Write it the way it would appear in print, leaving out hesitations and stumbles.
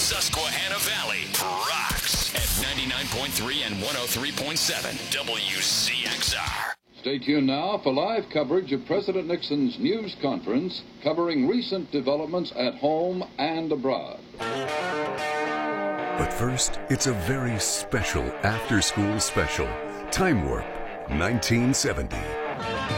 Susquehanna Valley rocks at 99.3 and 103.7 WCXR. Stay tuned now for live coverage of President Nixon's news conference covering recent developments at home and abroad. But first, it's a very special after-school special. Time Warp 1970.